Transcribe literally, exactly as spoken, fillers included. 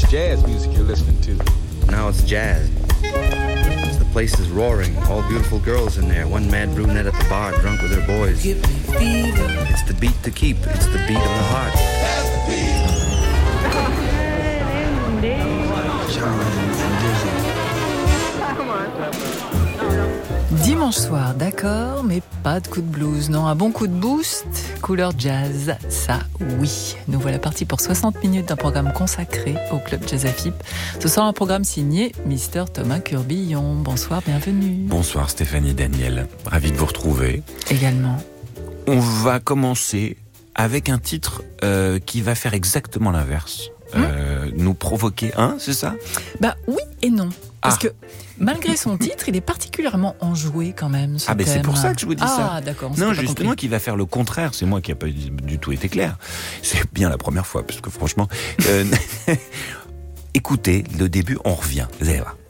jazz music you're listening to. Now it's jazz. The place is roaring. All beautiful girls in there. One mad brunette at the bar, drunk with her boys. Give me fever. It's the beat to keep. It's the beat of the heart. That's the beat. Dimanche soir, d'accord, mais pas de coup de blues. Non, un bon coup de boost, couleur jazz, ça oui. Nous voilà partis pour soixante minutes d'un programme consacré au Club Jazz A F I P. Ce soir, un programme signé mister Thomas Curbillon. Bonsoir, bienvenue. Bonsoir Stéphanie Daniel, ravi de vous retrouver. Également. On va commencer avec un titre euh, qui va faire exactement l'inverse. Euh, nous provoquer, hein, c'est ça ? Bah oui et non. Parce Ah. que malgré son titre, il est particulièrement enjoué quand même. Ce Ah ben thème. c'est pour ça que je vous dis ah, ça. Ah d'accord. on Non, s'était pas justement, compris. qui va faire le contraire. C'est moi qui n'ai pas du tout été clair. C'est bien la première fois, parce que franchement... Euh, écoutez, le début, on revient. Vous allez voir.